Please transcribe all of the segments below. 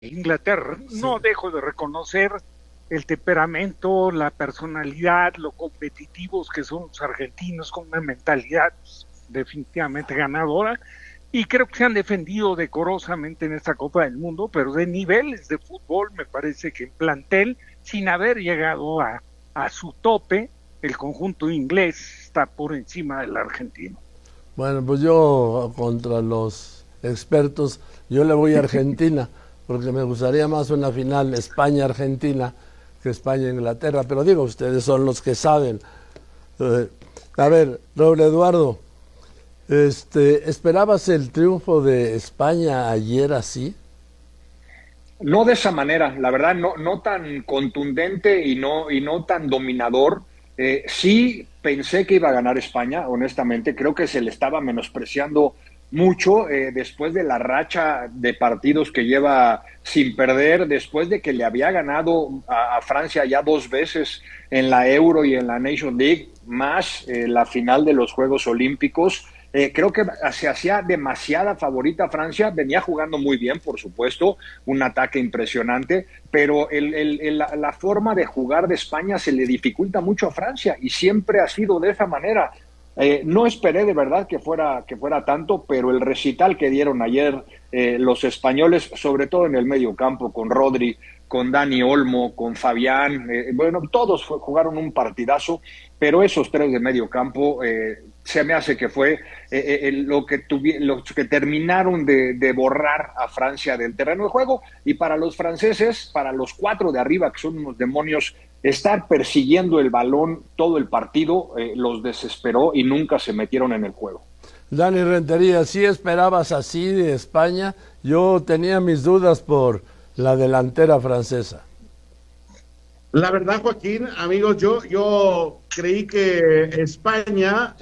Inglaterra. Sí. No dejo de reconocer el temperamento, la personalidad, lo competitivos que son los argentinos con una mentalidad definitivamente ganadora y creo que se han defendido decorosamente en esta Copa del Mundo, pero de niveles de fútbol me parece que el plantel, sin haber llegado a su tope, el conjunto inglés está por encima del argentino. Bueno, pues yo contra los expertos, yo le voy a Argentina, porque me gustaría más una final España-Argentina que España-Inglaterra, pero digo, ustedes son los que saben. Eh, a ver, Raúl Eduardo, ¿esperabas el triunfo de España ayer así? No de esa manera, la verdad, no tan contundente y no tan dominador. Sí pensé que iba a ganar España, honestamente. Creo que se le estaba menospreciando mucho después de la racha de partidos que lleva sin perder, después de que le había ganado a Francia ya dos veces en la Euro y en la Nation League, más la final de los Juegos Olímpicos. Creo que se hacía demasiada favorita Francia, venía jugando muy bien, por supuesto, un ataque impresionante, pero la forma de jugar de España se le dificulta mucho a Francia y siempre ha sido de esa manera. No esperé de verdad que fuera tanto, pero el recital que dieron ayer los españoles, sobre todo en el medio campo, con Rodri, con Dani Olmo, con Fabián, bueno, todos jugaron un partidazo, pero esos tres de medio campo se me hace que fue los que terminaron de borrar a Francia del terreno de juego, y para los franceses, para los cuatro de arriba, que son unos demonios, estar persiguiendo el balón todo el partido los desesperó y nunca se metieron en el juego. Dani Rentería, ¿sí esperabas así de España? Yo tenía mis dudas por la delantera francesa. La verdad, Joaquín, amigos, yo creí que España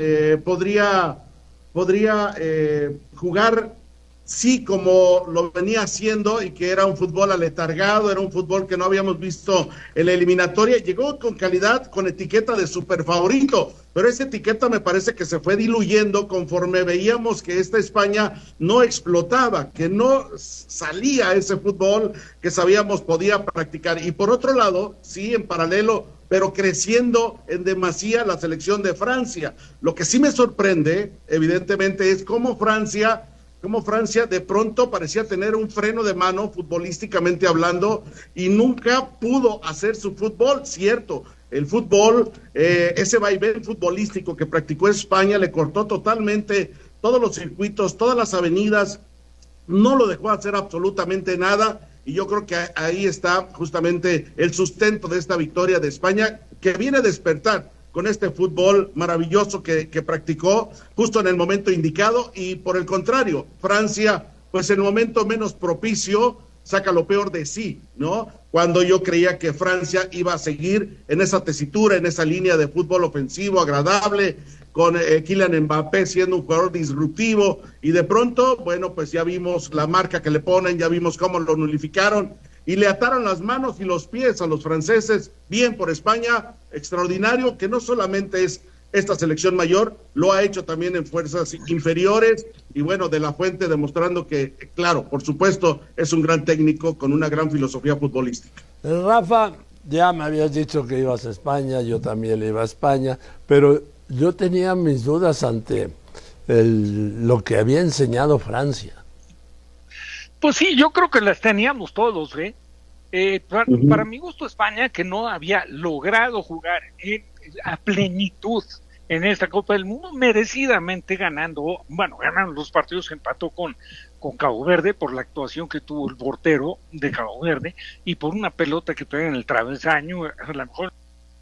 podría jugar, sí, como lo venía haciendo, y que era un fútbol aletargado, era un fútbol que no habíamos visto en la eliminatoria. Llegó con calidad, con etiqueta de super favorito, pero esa etiqueta me parece que se fue diluyendo conforme veíamos que esta España no explotaba, que no salía ese fútbol que sabíamos podía practicar. Y por otro lado, sí, en paralelo, pero creciendo en demasía la selección de Francia. Lo que sí me sorprende, evidentemente, es cómo Francia de pronto parecía tener un freno de mano futbolísticamente hablando y nunca pudo hacer su fútbol, cierto. El fútbol, ese vaivén futbolístico que practicó España le cortó totalmente todos los circuitos, todas las avenidas, no lo dejó hacer absolutamente nada, y yo creo que ahí está justamente el sustento de esta victoria de España, que viene a despertar con este fútbol maravilloso que practicó justo en el momento indicado. Y por el contrario, Francia, pues en el momento menos propicio, saca lo peor de sí, ¿no? Cuando yo creía que Francia iba a seguir en esa tesitura, en esa línea de fútbol ofensivo, agradable, con Kylian Mbappé siendo un jugador disruptivo, y de pronto, bueno, pues ya vimos la marca que le ponen, ya vimos cómo lo nulificaron, y le ataron las manos y los pies a los franceses. Bien por España, extraordinario, que no solamente es esta selección mayor, lo ha hecho también en fuerzas inferiores, y bueno, De La Fuente demostrando que, claro, por supuesto, es un gran técnico con una gran filosofía futbolística. Rafa, ya me habías dicho que ibas a España, yo también iba a España, pero yo tenía mis dudas ante lo que había enseñado Francia. Pues sí, yo creo que las teníamos todos, ¿eh? Para mi gusto, España, que no había logrado jugar a plenitud en esta Copa del Mundo, merecidamente ganaron los partidos, empató con Cabo Verde por la actuación que tuvo el portero de Cabo Verde y por una pelota que pega en el travesaño, a lo mejor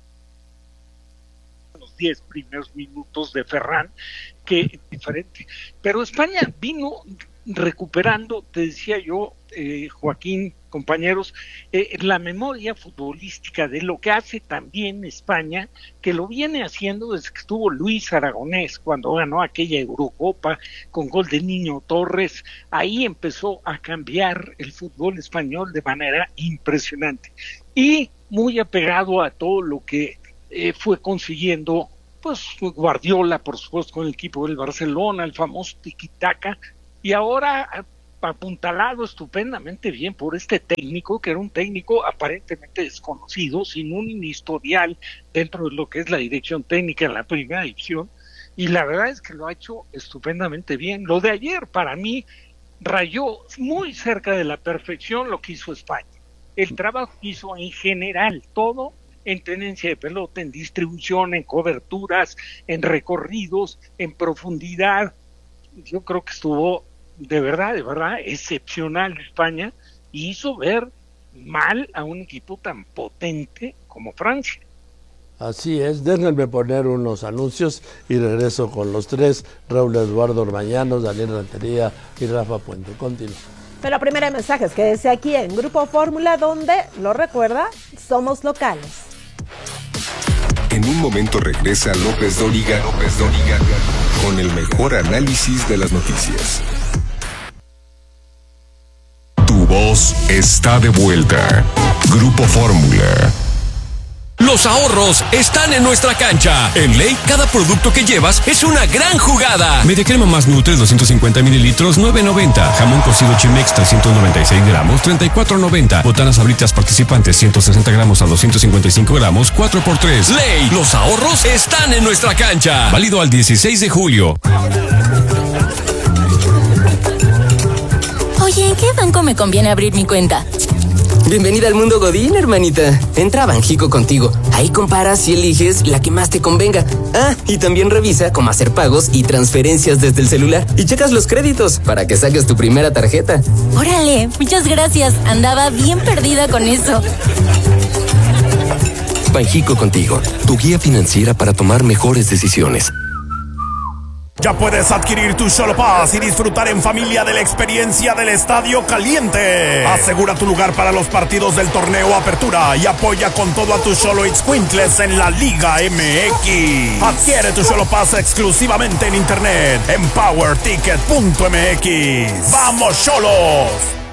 los 10 primeros minutos de Ferran, que diferente. Pero España vino recuperando, te decía yo, Joaquín, compañeros, la memoria futbolística de lo que hace también España, que lo viene haciendo desde que estuvo Luis Aragonés, cuando ganó aquella Eurocopa con gol de Niño Torres. Ahí empezó a cambiar el fútbol español de manera impresionante y muy apegado a todo lo que fue consiguiendo, pues Guardiola, por supuesto, con el equipo del Barcelona, el famoso tiki-taka, y ahora apuntalado estupendamente bien por este técnico, que era un técnico aparentemente desconocido, sin un historial dentro de lo que es la dirección técnica en la primera división, y la verdad es que lo ha hecho estupendamente bien. Lo de ayer, para mí, rayó muy cerca de la perfección lo que hizo España. El trabajo que hizo en general, todo en tenencia de pelota, en distribución, en coberturas, en recorridos, en profundidad. Yo creo que estuvo de verdad excepcional España, y hizo ver mal a un equipo tan potente como Francia. Así es, déjenme poner unos anuncios y regreso con los tres: Raúl Eduardo Orbañanos, Daniel Rentería y Rafa Puente. Continúa. Pero primero hay mensajes, quédese aquí en Grupo Fórmula, donde, lo recuerda, somos locales. En un momento regresa López Dóriga con el mejor análisis de las noticias. Tu voz está de vuelta. Grupo Fórmula. Los ahorros están en nuestra cancha. En Ley, cada producto que llevas es una gran jugada. Media crema más Nutres, 250 mililitros, $9.90. Jamón cocido Chimex, 396 gramos, $34.90. Botanas Sabritas participantes, 160 gramos a 255 gramos, 4x3. Ley, los ahorros están en nuestra cancha. Válido al 16 de julio. Oye, ¿en qué banco me conviene abrir mi cuenta? Bienvenida al mundo Godín, hermanita. Entra a Banjico Contigo. Ahí comparas y eliges la que más te convenga. Ah, y también revisa cómo hacer pagos y transferencias desde el celular. Y checas los créditos para que saques tu primera tarjeta. Órale, muchas gracias. Andaba bien perdida con eso. Banjico Contigo, tu guía financiera para tomar mejores decisiones. Ya puedes adquirir tu Xolo Pass y disfrutar en familia de la experiencia del Estadio Caliente. Asegura tu lugar para los partidos del torneo Apertura y apoya con todo a tus Xolo Ixcuintles en la Liga MX. Adquiere tu Xolo Pass exclusivamente en internet en powerticket.mx. ¡Vamos, Xolos!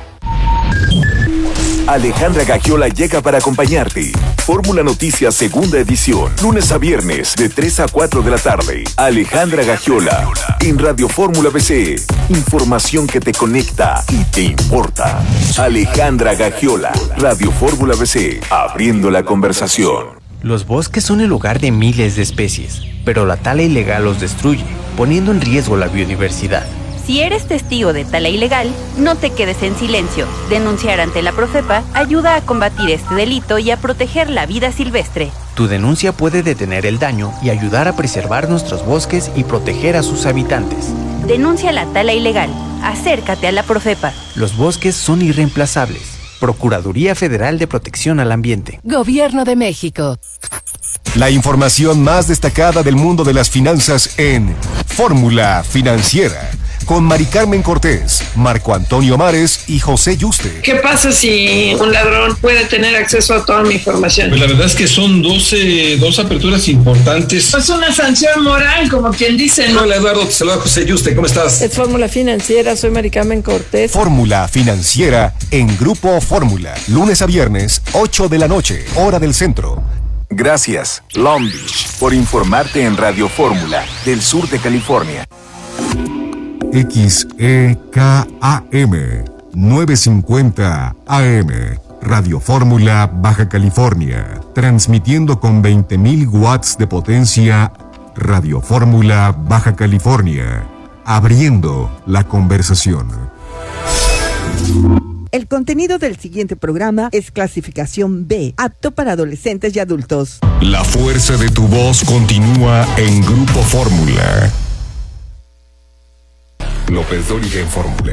Alejandra Gagiola llega para acompañarte. Fórmula Noticias segunda edición, lunes a viernes de 3 a 4 de la tarde. Alejandra Gagiola en Radio Fórmula BC. Información que te conecta y te importa. Alejandra Gagiola, Radio Fórmula BC, abriendo la conversación. Los bosques son el hogar de miles de especies, pero la tala ilegal los destruye, poniendo en riesgo la biodiversidad. Si eres testigo de tala ilegal, no te quedes en silencio. Denunciar ante la Profepa ayuda a combatir este delito y a proteger la vida silvestre. Tu denuncia puede detener el daño y ayudar a preservar nuestros bosques y proteger a sus habitantes. Denuncia la tala ilegal. Acércate a la Profepa. Los bosques son irreemplazables. Procuraduría Federal de Protección al Ambiente. Gobierno de México. La información más destacada del mundo de las finanzas en Fórmula Financiera, con Mari Carmen Cortés, Marco Antonio Mares y José Yuste. ¿Qué pasa si un ladrón puede tener acceso a toda mi información? Pues la verdad es que son dos aperturas importantes. Es una sanción moral, como quien dice, ¿no? Hola Eduardo, te saluda José Yuste, ¿cómo estás? Es Fórmula Financiera, soy Mari Carmen Cortés. Fórmula Financiera en Grupo Fórmula, lunes a viernes, 8 de la noche, hora del centro. Gracias, Long Beach, por informarte en Radio Fórmula del sur de California. XEKAM 950 AM, Radio Fórmula Baja California, transmitiendo con 20.000 watts de potencia. Radio Fórmula Baja California, abriendo la conversación. El contenido del siguiente programa es clasificación B, apto para adolescentes y adultos. La fuerza de tu voz continúa en Grupo Fórmula. López Dóriga en Fórmula.